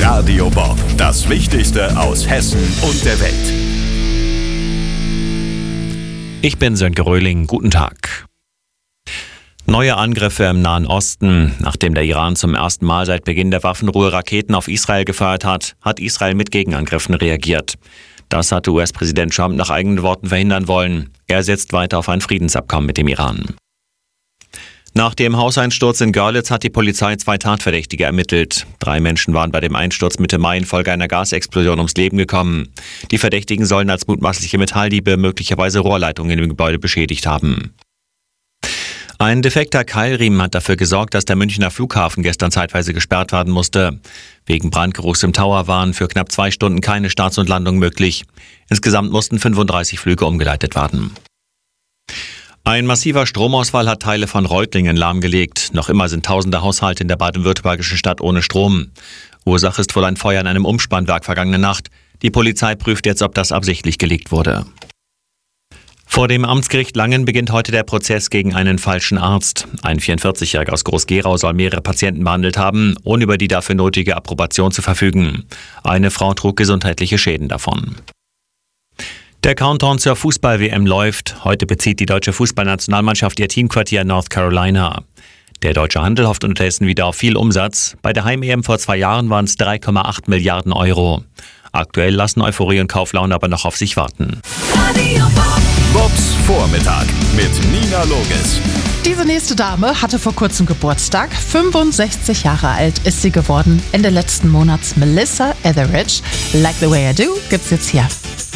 Radio Bob, das Wichtigste aus Hessen und der Welt. Ich bin Sönke Röhling, guten Tag. Neue Angriffe im Nahen Osten. Nachdem der Iran zum ersten Mal seit Beginn der Waffenruhe Raketen auf Israel gefeuert hat, hat Israel mit Gegenangriffen reagiert. Das hatte US-Präsident Trump nach eigenen Worten verhindern wollen. Er setzt weiter auf ein Friedensabkommen mit dem Iran. Nach dem Hauseinsturz in Görlitz hat die Polizei 2 Tatverdächtige ermittelt. 3 Menschen waren bei dem Einsturz Mitte Mai infolge einer Gasexplosion ums Leben gekommen. Die Verdächtigen sollen als mutmaßliche Metalldiebe möglicherweise Rohrleitungen im Gebäude beschädigt haben. Ein defekter Keilriemen hat dafür gesorgt, dass der Münchner Flughafen gestern zeitweise gesperrt werden musste. Wegen Brandgeruchs im Tower waren für knapp 2 Stunden keine Starts und Landungen möglich. Insgesamt mussten 35 Flüge umgeleitet werden. Ein massiver Stromausfall hat Teile von Reutlingen lahmgelegt. Noch immer sind tausende Haushalte in der baden-württembergischen Stadt ohne Strom. Ursache ist wohl ein Feuer in einem Umspannwerk vergangene Nacht. Die Polizei prüft jetzt, ob das absichtlich gelegt wurde. Vor dem Amtsgericht Langen beginnt heute der Prozess gegen einen falschen Arzt. Ein 44-Jähriger aus Groß-Gerau soll mehrere Patienten behandelt haben, ohne über die dafür nötige Approbation zu verfügen. Eine Frau trug gesundheitliche Schäden davon. Der Countdown zur Fußball-WM läuft. Heute bezieht die deutsche Fußballnationalmannschaft ihr Teamquartier in North Carolina. Der deutsche Handel hofft unterdessen wieder auf viel Umsatz. Bei der Heim-EM vor 2 Jahren waren es 3,8 Milliarden Euro. Aktuell lassen Euphorie und Kauflaune aber noch auf sich warten. Bobs Vormittag mit Nina Loges. Diese nächste Dame hatte vor kurzem Geburtstag. 65 Jahre alt ist sie geworden. Ende letzten Monats Melissa Etheridge. Like the Way I Do gibt's jetzt hier.